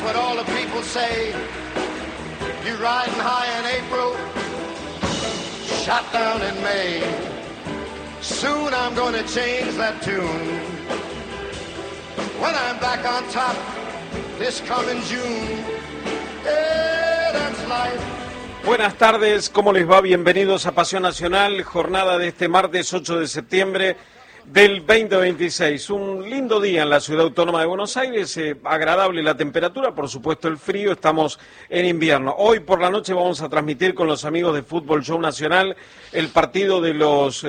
what all the people say. You riding high in April, shot down in May. Soon I'm gonna change that tune. When I'm back on top this coming June. Yeah, that's life. Buenas tardes, ¿cómo les va? Bienvenidos a Pasión Nacional, jornada de este martes 8 de septiembre del 2026. Un lindo día en la Ciudad Autónoma de Buenos Aires, agradable la temperatura, por supuesto el frío, estamos en invierno. Hoy por la noche vamos a transmitir con los amigos de Fútbol Show Nacional el partido de los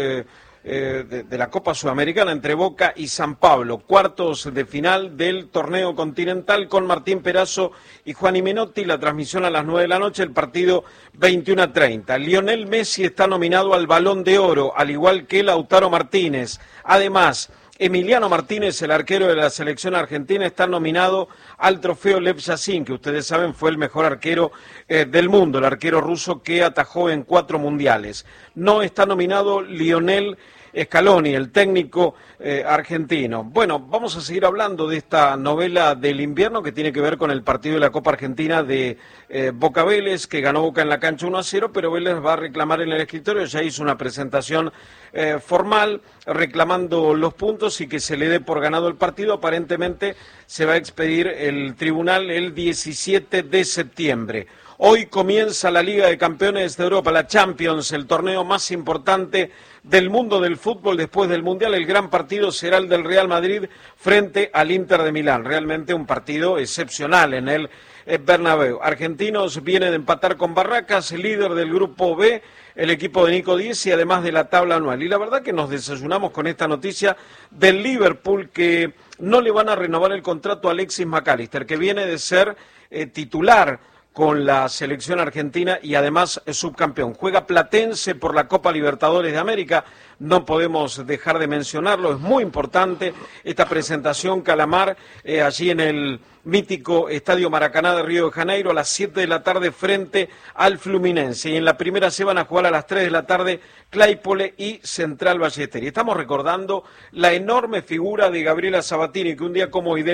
de la Copa Sudamericana entre Boca y San Pablo, cuartos de final del torneo continental con Martín Perazo y Juan Menotti, la transmisión a las 9 de la noche, el partido 21:30. Lionel Messi está nominado al Balón de Oro, al igual que Lautaro Martínez. Además, Emiliano Martínez, el arquero de la selección argentina, está nominado al trofeo Lev Yashin, que ustedes saben fue el mejor arquero del mundo, el arquero ruso que atajó en 4 mundiales. No está nominado Lionel Scaloni, el técnico argentino. Bueno, vamos a seguir hablando de esta novela del invierno que tiene que ver con el partido de la Copa Argentina de Boca Vélez, que ganó Boca en la cancha 1-0, pero Vélez va a reclamar en el escritorio, ya hizo una presentación formal reclamando los puntos y que se le dé por ganado el partido. Aparentemente se va a expedir el tribunal el 17 de septiembre. Hoy comienza la Liga de Campeones de Europa, la Champions, el torneo más importante del mundo del fútbol después del Mundial. El gran partido será el del Real Madrid frente al Inter de Milán. Realmente un partido excepcional en el Bernabéu. Argentinos viene de empatar con Barracas, líder del grupo B, el equipo de Nico Díez y además de la tabla anual. Y la verdad que nos desayunamos con esta noticia del Liverpool, que no le van a renovar el contrato a Alexis McAllister, que viene de ser titular con la selección argentina y además es subcampeón. Juega Platense por la Copa Libertadores de América, no podemos dejar de mencionarlo, es muy importante esta presentación Calamar allí en el mítico Estadio Maracaná de Río de Janeiro a las 7 de la tarde frente al Fluminense. Y en la primera se van a jugar a las 3 de la tarde Claypole y Central Ballester. Y estamos recordando la enorme figura de Gabriela Sabatini, que un día como hoy de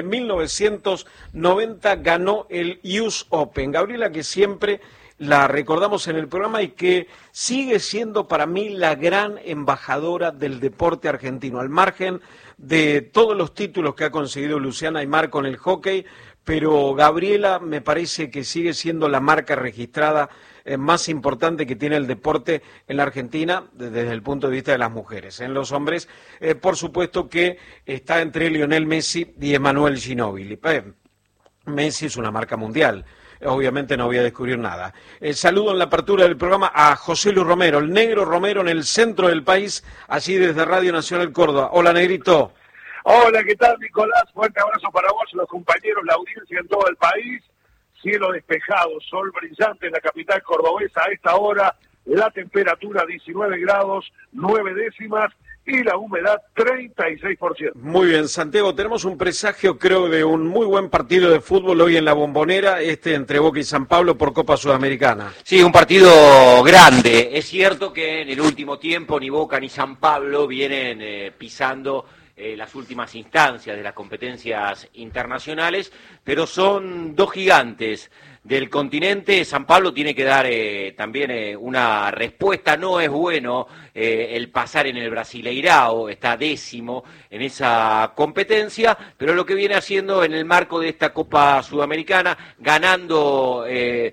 1990 ganó el US Open. Gabriela, que siempre la recordamos en el programa y que sigue siendo para mí la gran embajadora del deporte argentino, al margen de todos los títulos que ha conseguido Luciana Aymar con el hockey, pero Gabriela me parece que sigue siendo la marca registrada más importante que tiene el deporte en la Argentina desde el punto de vista de las mujeres. En los hombres, por supuesto que está entre Lionel Messi y Emanuel Ginóbili. Messi es una marca mundial. Obviamente no voy a descubrir nada. Saludo en la apertura del programa a José Luis Romero, el negro Romero en el centro del país, allí desde Radio Nacional Córdoba. Hola, negrito. Hola, ¿qué tal, Nicolás? Fuerte abrazo para vos, los compañeros, la audiencia en todo el país. Cielo despejado, sol brillante en la capital cordobesa a esta hora. La temperatura 19 grados, 9 décimas. Y la humedad 36%. Muy bien, Santiago, tenemos un presagio, creo, de un muy buen partido de fútbol hoy en la Bombonera, entre Boca y San Pablo por Copa Sudamericana. Sí, un partido grande. Es cierto que en el último tiempo ni Boca ni San Pablo vienen pisando las últimas instancias de las competencias internacionales, pero son dos gigantes del continente. San Pablo tiene que dar también una respuesta. No es bueno el pasar en el Brasileirao, está 10º en esa competencia, pero lo que viene haciendo en el marco de esta Copa Sudamericana, ganando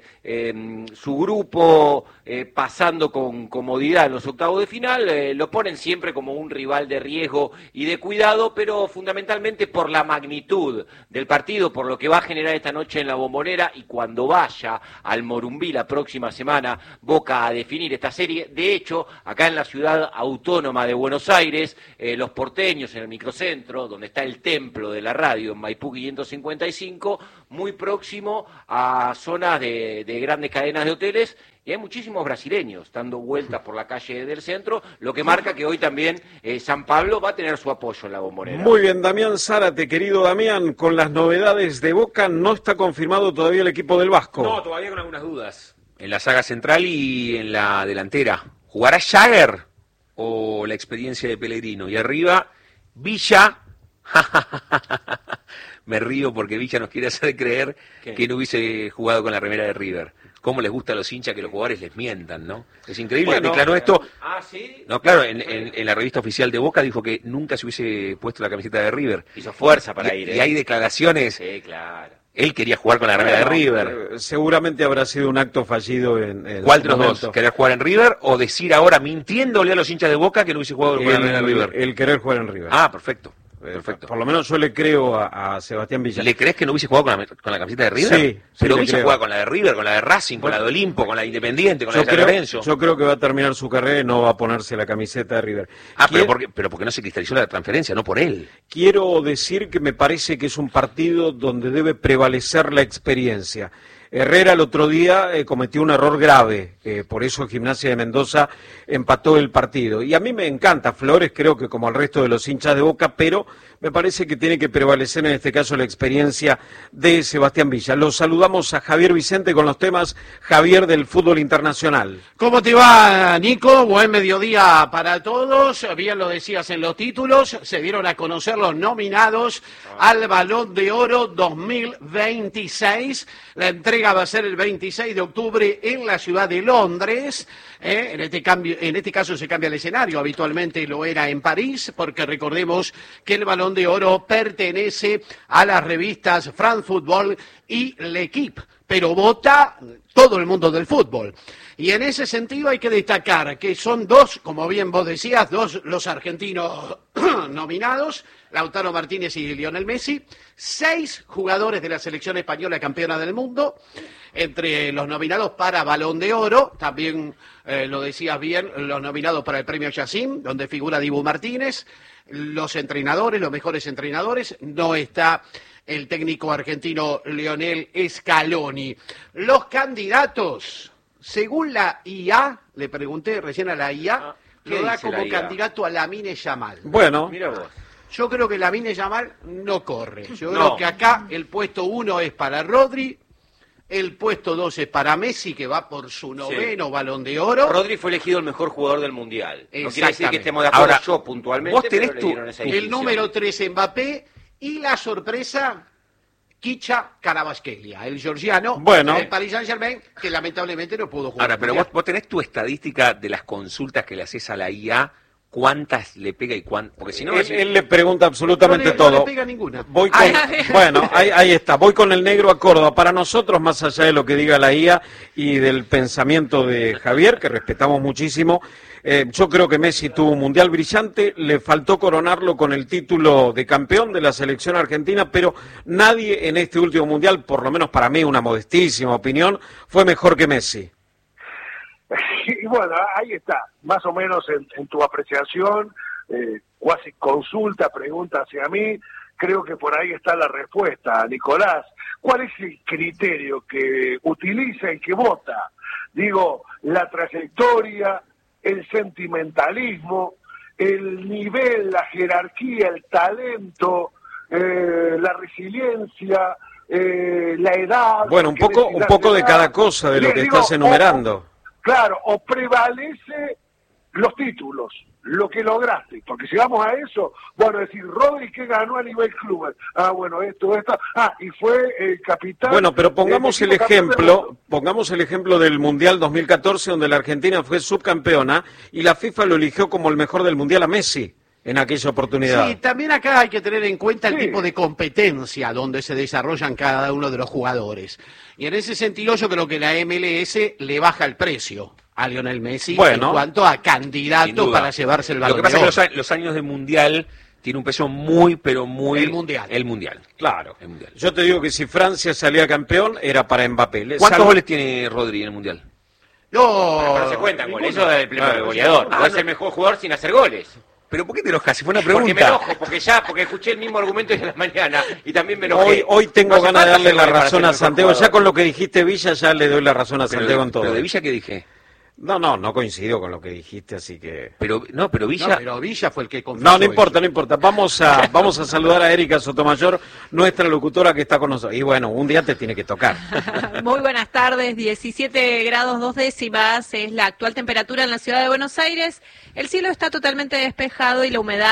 su grupo, pasando con comodidad en los octavos de final, lo ponen siempre como un rival de riesgo y de cuidado, pero fundamentalmente por la magnitud del partido, por lo que va a generar esta noche en la Bombonera y cuando vaya al Morumbí la próxima semana Boca a definir esta serie. De hecho, acá en la ciudad autónoma de Buenos Aires, los porteños en el microcentro, donde está el templo de la radio en Maipú 555, muy próximo a zonas de grandes cadenas de hoteles, y hay muchísimos brasileños dando vueltas por la calle del centro, lo que marca que hoy también San Pablo va a tener su apoyo en la Bombonera. Muy bien, Damián Zárate, querido Damián, con las novedades de Boca, no está confirmado todavía el equipo del Vasco. No, todavía con algunas dudas. En la saga central y en la delantera. ¿Jugará Jagger o la experiencia de Pellegrino? Y arriba, Villa. me río porque Villa nos quiere hacer creer que no hubiese jugado con la remera de River. Cómo les gusta a los hinchas que los jugadores les mientan, ¿no? Es increíble, declaró esto. ¿Sí? No, claro, en la revista oficial de Boca dijo que nunca se hubiese puesto la camiseta de River. Hizo fuerza para ir, Y hay declaraciones. Sí, claro. Él quería jugar con la remera de River. Seguramente habrá sido un acto fallido en ¿Cuál de su los momento. dos? ¿Querer jugar en River o decir ahora, mintiéndole a los hinchas de Boca que no hubiese jugado con la remera de River? El querer jugar en River. Ah, perfecto. Perfecto. Por lo menos yo le creo a Sebastián Villa. ¿Le crees que no hubiese jugado con la camiseta de River? Sí, pero le Villa creo. juega con la de River, con la de Racing, con la de Olimpo, con la de Independiente, con la de San Lorenzo. Yo creo que va a terminar su carrera y no va a ponerse la camiseta de River. Pero porque no se cristalizó la transferencia, no por él. Quiero decir que me parece que es un partido donde debe prevalecer la experiencia. Herrera el otro día cometió un error grave, por eso Gimnasia de Mendoza empató el partido. Y a mí me encanta Flores, creo que como al resto de los hinchas de Boca, pero me parece que tiene que prevalecer en este caso la experiencia de Sebastián Villa. Los saludamos a Javier Vicente con los temas, Javier, del fútbol internacional. ¿Cómo te va, Nico? Buen mediodía para todos. Bien lo decías en los títulos. Se dieron a conocer los nominados al Balón de Oro 2026. La entrega va a ser el 26 de octubre en la ciudad de Londres. En este caso se cambia el escenario. Habitualmente lo era en París, porque recordemos que el Balón de Oro pertenece a las revistas France Football y L'Equipe, pero vota todo el mundo del fútbol. Y en ese sentido hay que destacar que son dos, como bien vos decías, dos los argentinos nominados, Lautaro Martínez y Lionel Messi, 6 jugadores de la selección española campeona del mundo, entre los nominados para Balón de Oro, también lo decías bien, los nominados para el premio Yacine, donde figura Dibu Martínez, los entrenadores, los mejores entrenadores, no está el técnico argentino Lionel Scaloni. Los candidatos, según la IA, le pregunté recién a la IA, lo da como candidato a Lamine Yamal. Bueno, Mira vos. Yo creo que Lamine Yamal no corre. Yo creo que acá el puesto 1 es para Rodri, el puesto 2 es para Messi, que va por su noveno Balón de Oro. Rodri fue elegido el mejor jugador del Mundial. No quiere decir que estemos de Ahora, acuerdo yo puntualmente, vos tenés pero le dieron esa El distinción. número 3 Mbappé y la sorpresa Kicha Kvaratskhelia, el georgiano Bueno. del Paris Saint-Germain, que lamentablemente no pudo jugar. Ahora, pero vos tenés tu estadística de las consultas que le haces a la IA, cuántas le pega y cuántas, porque si no... él le pregunta absolutamente todo. No le pega ninguna. Voy con, bueno, ahí está, voy con el negro a Córdoba. Para nosotros, más allá de lo que diga la IA y del pensamiento de Javier, que respetamos muchísimo, yo creo que Messi tuvo un mundial brillante, le faltó coronarlo con el título de campeón de la selección argentina, pero nadie en este último mundial, por lo menos para mí, una modestísima opinión, fue mejor que Messi. Y bueno, ahí está, más o menos en tu apreciación, cuasi consulta, pregunta hacia mí, creo que por ahí está la respuesta, Nicolás. ¿Cuál es el criterio que utiliza y que vota? Digo, la trayectoria, el sentimentalismo, el nivel, la jerarquía, el talento, la resiliencia, la edad. Bueno, un poco de cada cosa de lo que estás enumerando. Claro, o prevalece los títulos, lo que lograste, porque si vamos a eso, bueno, decir, Rodri que ganó a nivel club, bueno, esto, y fue el capitán. Bueno, pero pongamos el ejemplo del Mundial 2014, donde la Argentina fue subcampeona, y la FIFA lo eligió como el mejor del Mundial a Messi en aquella oportunidad. Sí, también acá hay que tener en cuenta el tipo de competencia donde se desarrollan cada uno de los jugadores. Y en ese sentido yo creo que la MLS le baja el precio a Lionel Messi en cuanto a candidatos para llevarse el Balón de Oro. Lo que pasa es que los años de Mundial tiene un peso muy, pero muy... El Mundial. Claro. El Mundial. Yo te digo que si Francia salía campeón, era para Mbappé. ¿Cuántos goles tiene Rodri en el Mundial? No, Pero se cuentan goles, eso es el primer goleador. Puede ser el mejor jugador sin hacer goles. ¿Pero por qué te enojas? Si fue una pregunta. Porque me enojo, porque escuché el mismo argumento de la mañana y también me enojé. Hoy tengo No hace ganas de falta darle la ser para razón ser a el mejor Santiago. jugador. Ya con lo que dijiste Villa, ya le doy la razón a Santiago en todo. ¿Pero de Villa qué dije? No coincido con lo que dijiste, así que... Pero Villa... No, pero Villa fue el que confesó No importa, eso. no importa. Vamos a saludar a Erika Sotomayor, nuestra locutora que está con nosotros. Y bueno, un día te tiene que tocar. Muy buenas tardes, 17 grados 2 décimas es la actual temperatura en la ciudad de Buenos Aires. El cielo está totalmente despejado y la humedad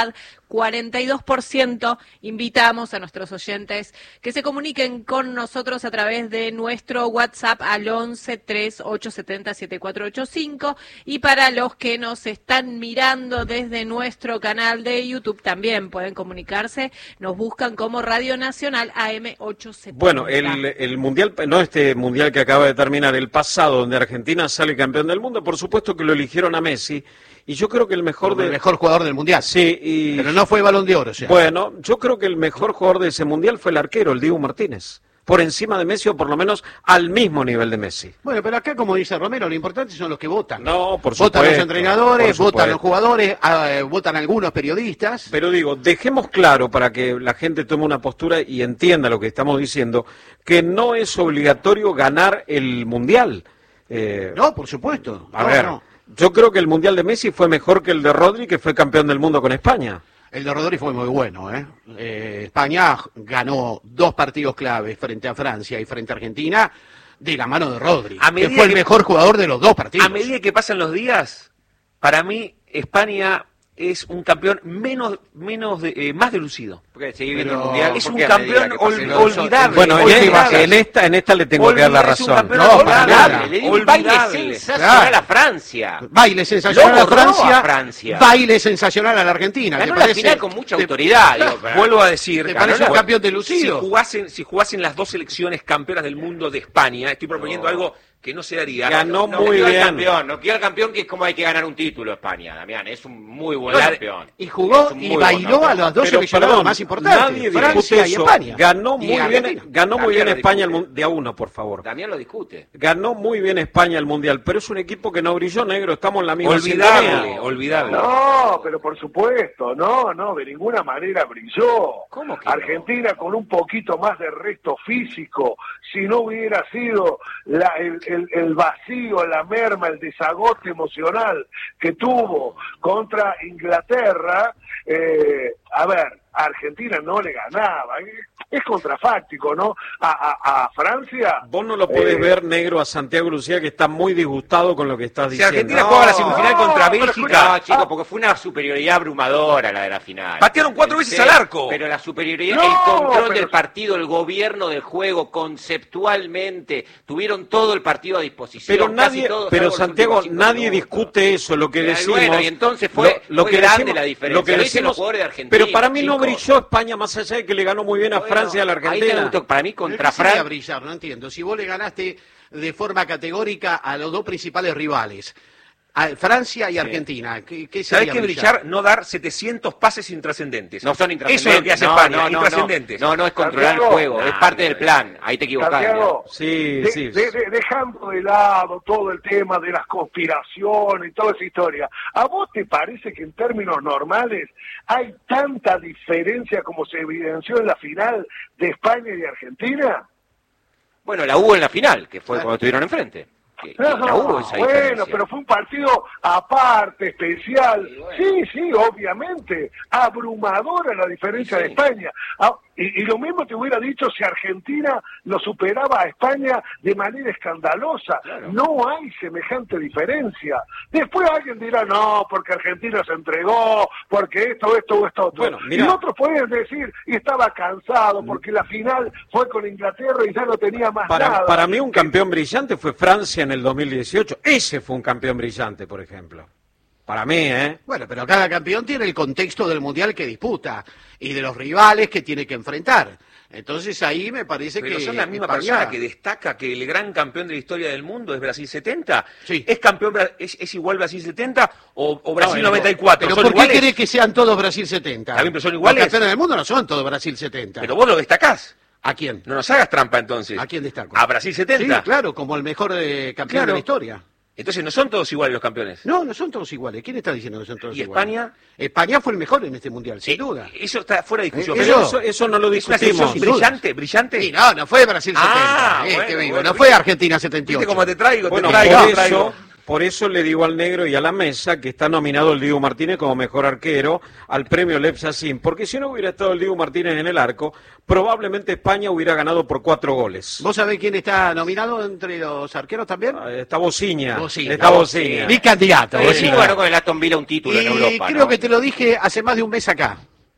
42%. Invitamos a nuestros oyentes que se comuniquen con nosotros a través de nuestro WhatsApp al 11 3870 7485, y para los que nos están mirando desde nuestro canal de YouTube también pueden comunicarse, nos buscan como Radio Nacional AM 870. Bueno, el mundial, no este mundial que acaba de terminar, el pasado, donde Argentina sale campeón del mundo, por supuesto que lo eligieron a Messi, y yo creo que el mejor jugador del mundial. Sí, pero no fue Balón de Oro, o sea. Bueno, yo creo que el mejor jugador de ese mundial fue el arquero, el Dibu Martínez, por encima de Messi, o por lo menos al mismo nivel de Messi. Bueno, pero acá, como dice Romero, lo importante son los que votan. No, por supuesto. Votan los entrenadores, votan los jugadores, votan algunos periodistas. Pero digo, dejemos claro, para que la gente tome una postura y entienda lo que estamos diciendo, que no es obligatorio ganar el mundial. No, por supuesto. A ver, yo creo que el mundial de Messi fue mejor que el de Rodri, que fue campeón del mundo con España. El de Rodri fue muy bueno, España ganó 2 partidos claves frente a Francia y frente a Argentina de la mano de Rodri, que fue el mejor jugador de los 2 partidos. A medida que pasan los días, para mí España es un campeón más delucido. Porque seguir viendo el mundial. Es un campeón olvidable. Bueno, en esta le tengo que dar la razón. No, para nada. Le dio un baile sensacional a Francia. Baile sensacional a Francia. Baile sensacional a la Argentina. Ganó la final con mucha autoridad. Vuelvo a decir. ¿Te parece un campeón delucido? Si jugasen las 2 selecciones campeonas del mundo de España, estoy proponiendo algo que no se daría. Ganó muy bien. No quiero al campeón, que es como hay que ganar un título España, Damián. Es un muy buen campeón. Y jugó y bailó a las 2 seleccionadas más importantes. Nadie Francia y España. Ganó muy bien España de a uno, por favor. Damián lo discute. Ganó muy bien España el mundial, pero es un equipo que no brilló, negro. Estamos en la misma Olvidable. No, pero por supuesto, no, de ninguna manera brilló. ¿Cómo que Argentina con un poquito más de resto físico, si no hubiera sido el vacío, la merma, el desagote emocional que tuvo contra Inglaterra, a ver, a Argentina no le ganaba, es contrafáctico, ¿no? A Francia... Vos no lo podés ver, negro, a Santiago Lucía, que está muy disgustado con lo que estás diciendo. Si Argentina jugaba la semifinal contra Bélgica... No, chicos, porque fue una superioridad abrumadora la de la final. Patearon 4 veces al arco. Pero la superioridad, el control del partido, el gobierno del juego, conceptualmente, tuvieron todo el partido a disposición. Pero Santiago, nadie discute eso, lo que decimos... Bueno, y entonces fue grande la diferencia. Lo que decimos, los jugadores de Argentina, pero para mí chicos, no brilló España, más allá de que le ganó muy bien a Francia y a la Argentina. Para mí contra Francia brillar, no entiendo. Si vos le ganaste de forma categórica a los 2 principales rivales, a Francia y Argentina, ¿qué sería ¿sabés qué brillar? No dar 700 pases intrascendentes. No son intrascendentes. Eso es lo que hace España, intrascendentes. No, es controlar el juego, es parte del plan. Ahí te equivocás. Sí. Dejando de lado todo el tema de las conspiraciones y toda esa historia, ¿a vos te parece que en términos normales hay tanta diferencia como se evidenció en la final de España y Argentina? Bueno, la hubo en la final, que fue cuando estuvieron enfrente. Bueno, pero fue un partido aparte, especial. Sí, obviamente. Abrumadora la diferencia de España. Y lo mismo te hubiera dicho si Argentina lo superaba a España de manera escandalosa. Claro. No hay semejante diferencia. Después alguien dirá, no, porque Argentina se entregó, porque esto, otro. Bueno, y otros pueden decir, y estaba cansado, porque la final fue con Inglaterra y ya no tenía más nada. Para mí un campeón brillante fue Francia en el 2018. Ese fue un campeón brillante, por ejemplo. Para mí, Bueno, pero cada campeón tiene el contexto del mundial que disputa y de los rivales que tiene que enfrentar. Entonces ahí me parece pero que... son la misma persona que destaca que el gran campeón de la historia del mundo es Brasil 70. Sí. ¿Es campeón es igual Brasil 70 o Brasil 94? ¿Pero por qué querés que sean todos Brasil 70? También, pero son iguales. Los campeones del mundo no son todos Brasil 70. Pero vos lo destacás. ¿A quién? No nos hagas trampa entonces. ¿A quién destaco? A Brasil 70. Sí, claro, como el mejor campeón de la historia. Entonces no son todos iguales los campeones. No son todos iguales. ¿Quién está diciendo que son todos iguales? ¿Y España? España fue el mejor en este mundial, sin duda. Eso está fuera de discusión. Eso no lo discutimos. Brillante. Sí, no fue Brasil 70. No fue Argentina 78. ¿Viste cómo te traigo? Por eso le digo al negro y a la mesa que está nominado el Dibu Martínez como mejor arquero al premio Lev Yassin, porque si no hubiera estado el Dibu Martínez en el arco, probablemente España hubiera ganado por 4 goles. ¿Vos sabés quién está nominado entre los arqueros también? Está Bociña. Está Bociña. Mi candidato. Sí, ganó con el Aston Villa un título en Europa. Creo que te lo dije hace más de un mes acá.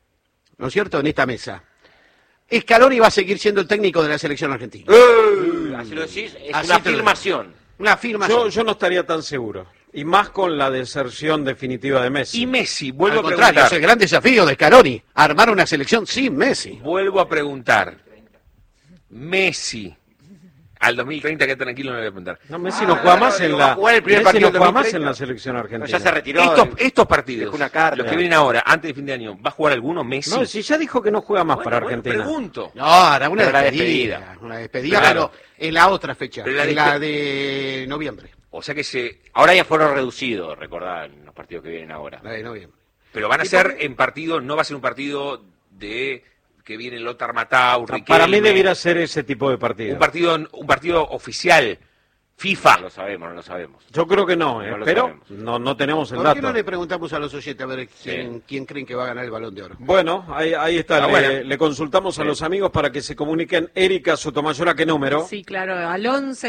¿no es cierto?, en esta mesa. Scaloni va a seguir siendo el técnico de la selección argentina. Así lo decís, es Así una te lo digo. afirmación. Una afirmación. Yo no estaría tan seguro. Y más con la deserción definitiva de Messi. Y Messi, vuelvo Al a contrario, preguntar. es el gran desafío de Scaloni, armar una selección sin Messi. Vuelvo a preguntar. Messi. Al 2030, que tranquilo, no le voy a preguntar. No, Messi no juega más en va la a jugar el primer Messi partido no del juega más 2030. en la selección argentina. Ya se retiró. Estos partidos, dejó una carta. los que vienen ahora, antes de fin de año, ¿va a jugar alguno Messi? No, si ya dijo que no juega más para Argentina. Pregunto. No, hará una Pero la despedida. Una despedida, Claro. pero en la otra fecha, Pero en la de noviembre. O sea que Ahora ya fueron reducidos, recordad, en los partidos que vienen ahora. La de noviembre. pero van a ser en partido, no va a ser un partido de que viene Lothar Mattau, Para Riquelme, mí debiera ser ese tipo de partido. un partido oficial, FIFA. No lo sabemos. Yo creo que no, No lo pero sabemos. no tenemos el ¿Por dato. qué no le preguntamos a los oyentes a ver quién creen que va a ganar el Balón de Oro? Bueno, ahí está. Bueno. Le consultamos a los amigos para que se comuniquen. Erika Sotomayor, ¿a qué número? Sí, claro, al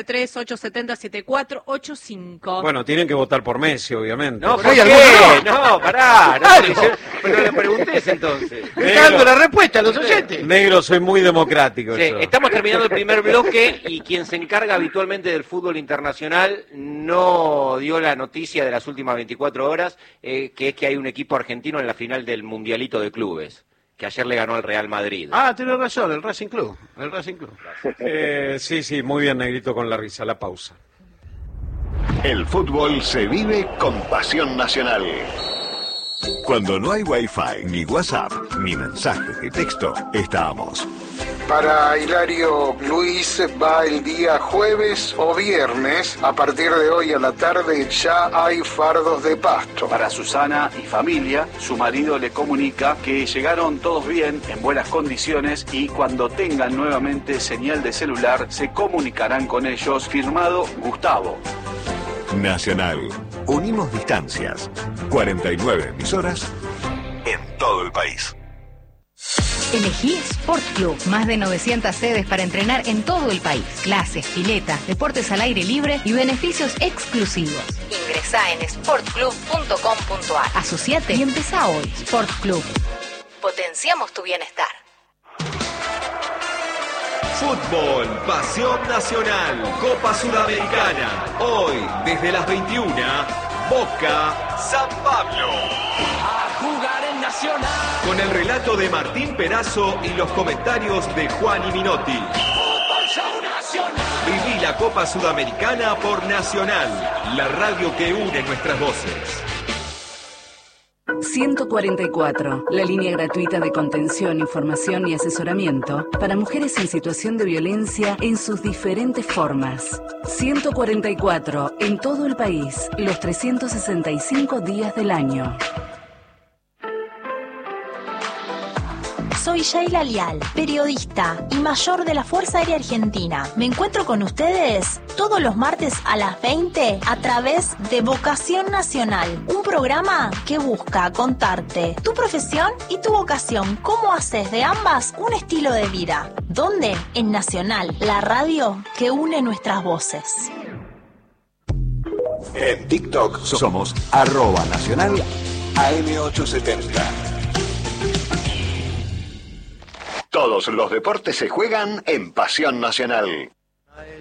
11-3870-7485. Bueno, tienen que votar por Messi, obviamente. No, Pero ¿por hay qué? algunos No, pará. No, Claro. pero le preguntés entonces. Está dando la respuesta a los oyentes. Negro, soy muy democrático. Sí, yo. estamos terminando el primer bloque y quien se encarga habitualmente del fútbol internacional no dio la noticia de las últimas 24 horas, que es que hay un equipo argentino en la final del Mundialito de Clubes, que ayer le ganó al Real Madrid. Ah, tenés razón, el Racing Club. El Racing Club. Sí, muy bien, Negrito, con la risa. La pausa. El fútbol se vive con pasión nacional. Cuando no hay Wi-Fi, ni WhatsApp, ni mensajes de texto, estamos. Para Hilario Luis va el día jueves o viernes. A partir de hoy a la tarde ya hay fardos de pasto. Para Susana y familia, su marido le comunica que llegaron todos bien, en buenas condiciones, y cuando tengan nuevamente señal de celular se comunicarán con ellos. Firmado Gustavo. Nacional. Unimos distancias. 49 emisoras en todo el país. Elegí Sport Club. Más de 900 sedes para entrenar en todo el país. Clases, piletas, deportes al aire libre y beneficios exclusivos. Ingresá en sportclub.com.ar. Asociate y empezá hoy. Sport Club. Potenciamos tu bienestar. Fútbol, pasión nacional, Copa Sudamericana. Hoy, desde las 21, Boca, San Pablo. A jugar en Nacional. Con el relato de Martín Perazo y los comentarios de Juan y Minotti. Fútbol Show Nacional. Viví la Copa Sudamericana por Nacional, la radio que une nuestras voces. 144, la línea gratuita de contención, información y asesoramiento para mujeres en situación de violencia en sus diferentes formas. 144, en todo el país, los 365 días del año. Soy Sheila Lial, periodista y mayor de la Fuerza Aérea Argentina. Me encuentro con ustedes todos los martes a las 20 a través de Vocación Nacional, un programa que busca contarte tu profesión y tu vocación, cómo haces de ambas un estilo de vida. ¿Dónde? En Nacional, la radio que une nuestras voces. En TikTok somos @nacional AM870. Todos los deportes se juegan en Pasión Nacional.